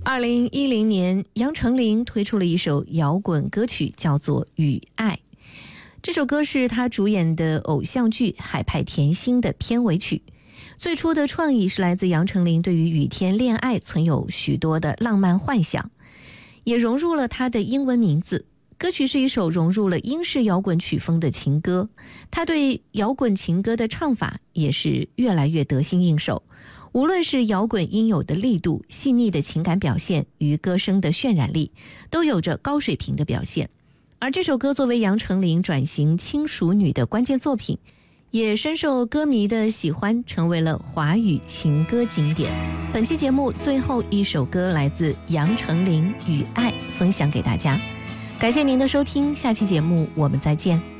2010年，杨丞琳推出了一首摇滚歌曲，叫做《雨爱》。这首歌是他主演的偶像剧《海派甜心》的片尾曲。最初的创意是来自杨丞琳对于雨天恋爱存有许多的浪漫幻想，也融入了他的英文名字。歌曲是一首融入了英式摇滚曲风的情歌，他对摇滚情歌的唱法也是越来越得心应手。无论是摇滚应有的力度、细腻的情感表现与歌声的渲染力，都有着高水平的表现。而这首歌作为杨丞琳转型轻熟女的关键作品，也深受歌迷的喜欢，成为了华语情歌经典。本期节目最后一首歌来自杨丞琳《雨爱》，分享给大家。感谢您的收听，下期节目我们再见。